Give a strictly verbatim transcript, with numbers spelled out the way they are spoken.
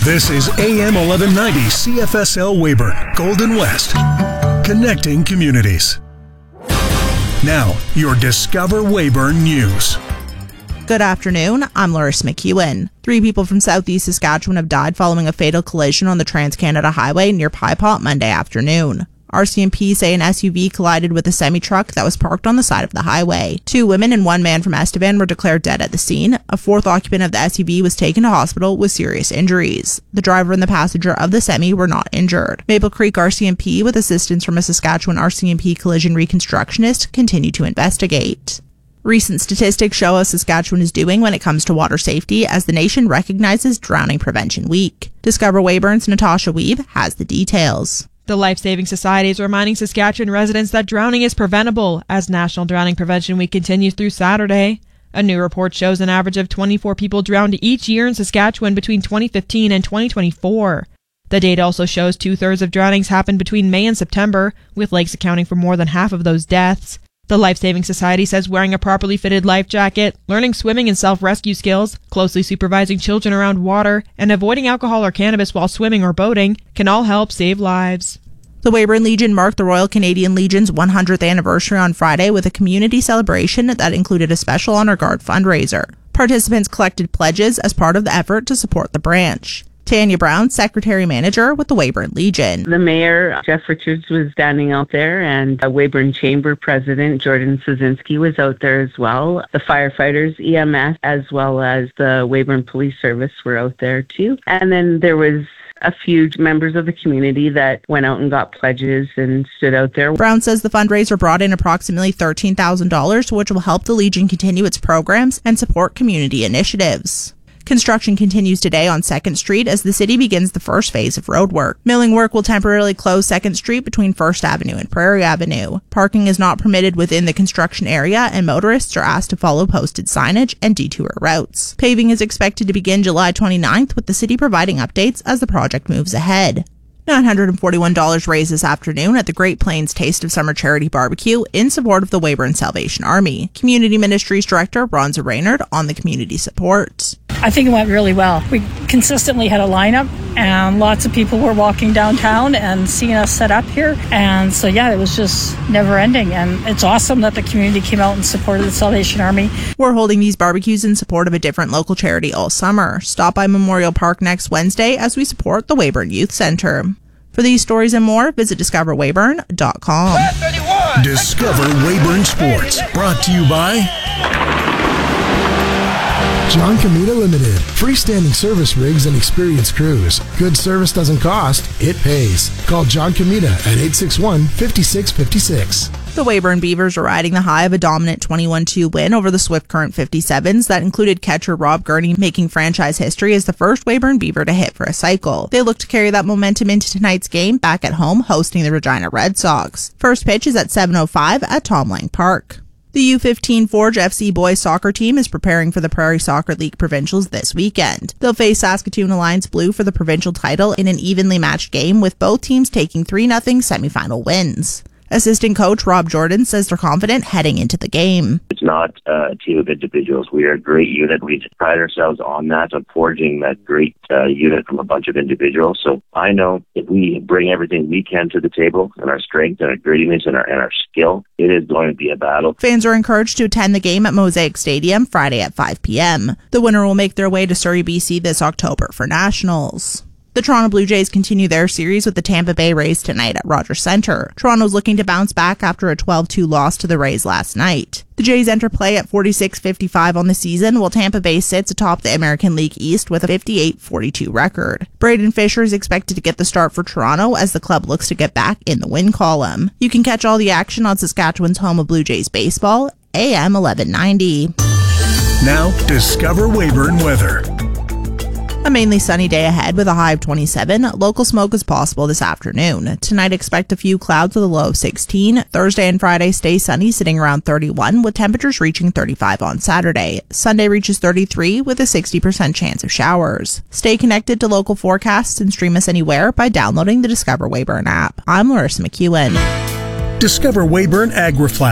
This is A M eleven ninety C F S L Weyburn, Golden West, connecting communities. Now, your Discover Weyburn News. Good afternoon, I'm Loris McEwen. Three people from southeast Saskatchewan have died following a fatal collision on the Trans-Canada Highway near Piepot Monday afternoon. R C M P say an S U V collided with a semi-truck that was parked on the side of the highway. Two women and one man from Estevan were declared dead at the scene. A fourth occupant of the S U V was taken to hospital with serious injuries. The driver and the passenger of the semi were not injured. Maple Creek R C M P, with assistance from a Saskatchewan R C M P collision reconstructionist, continue to investigate. Recent statistics show how Saskatchewan is doing when it comes to water safety as the nation recognizes Drowning Prevention Week. Discover Weyburn's Natasha Weeb has the details. The Life Saving Society is reminding Saskatchewan residents that drowning is preventable as National Drowning Prevention Week continues through Saturday. A new report shows an average of twenty-four people drowned each year in Saskatchewan between twenty fifteen and twenty twenty-four. The data also shows two-thirds of drownings happened between May and September, with lakes accounting for more than half of those deaths. The Life Saving Society says wearing a properly fitted life jacket, learning swimming and self-rescue skills, closely supervising children around water, and avoiding alcohol or cannabis while swimming or boating can all help save lives. The Weyburn Legion marked the Royal Canadian Legion's one hundredth anniversary on Friday with a community celebration that included a special Honor Guard fundraiser. Participants collected pledges as part of the effort to support the branch. Tanya Brown, Secretary-Manager with the Weyburn Legion. The Mayor, Jeff Richards, was standing out there, and the Weyburn Chamber President, Jordan Szynski, was out there as well. The firefighters, E M S, as well as the Weyburn Police Service were out there too. And then there was a few members of the community that went out and got pledges and stood out there. Brown says the fundraiser brought in approximately thirteen thousand dollars, which will help the Legion continue its programs and support community initiatives. Construction continues today on second Street as the city begins the first phase of road work. Milling work will temporarily close second Street between first Avenue and Prairie Avenue. Parking is not permitted within the construction area, and motorists are asked to follow posted signage and detour routes. Paving is expected to begin July twenty-ninth, with the city providing updates as the project moves ahead. nine hundred forty-one dollars raised this afternoon at the Great Plains Taste of Summer Charity Barbecue in support of the Weyburn Salvation Army. Community Ministries Director Ronza Raynard on the community support. I think it went really well. We consistently had a lineup and lots of people were walking downtown and seeing us set up here. And so, yeah, it was just never ending. And it's awesome that the community came out and supported the Salvation Army. We're holding these barbecues in support of a different local charity all summer. Stop by Memorial Park next Wednesday as we support the Weyburn Youth Centre. For these stories and more, visit discover weyburn dot com. Discover Weyburn Sports, brought to you by John Comita Limited. Freestanding service rigs and experienced crews. Good service doesn't cost, it pays. Call John Comita at eight six one, five six five six. The Weyburn Beavers are riding the high of a dominant twenty-one two win over the Swift Current fifty-sevens that included catcher Rob Gurney making franchise history as the first Weyburn Beaver to hit for a cycle. They look to carry that momentum into tonight's game back at home hosting the Regina Red Sox. First pitch is at seven oh five at Tom Lang Park. The U fifteen Forge F C boys soccer team is preparing for the Prairie Soccer League Provincials this weekend. They'll face Saskatoon Alliance Blue for the provincial title in an evenly matched game, with both teams taking three nothing semifinal wins. Assistant coach Rob Jordan says they're confident heading into the game. It's not a team of individuals. We are a great unit. We pride ourselves on that, on forging that great uh, unit from a bunch of individuals. So I know if we bring everything we can to the table and our strength and our grittiness and our, and our skill, it is going to be a battle. Fans are encouraged to attend the game at Mosaic Stadium Friday at five p.m. The winner will make their way to Surrey, B C this October for Nationals. The Toronto Blue Jays continue their series with the Tampa Bay Rays tonight at Rogers Centre. Toronto's looking to bounce back after a twelve two loss to the Rays last night. The Jays enter play at forty-six fifty-five on the season, while Tampa Bay sits atop the American League East with a fifty-eight forty-two record. Braden Fisher is expected to get the start for Toronto as the club looks to get back in the win column. You can catch all the action on Saskatchewan's home of Blue Jays baseball, A M eleven ninety. Now, Discover Weyburn weather. A mainly sunny day ahead with a high of twenty-seven. Local smoke is possible this afternoon. Tonight, expect a few clouds with a low of sixteen. Thursday and Friday stay sunny, sitting around thirty-one, with temperatures reaching thirty-five on Saturday. Sunday reaches thirty-three with a sixty percent chance of showers. Stay connected to local forecasts and stream us anywhere by downloading the Discover Weyburn app. I'm Larissa McEwen. Discover Weyburn AgriFlash.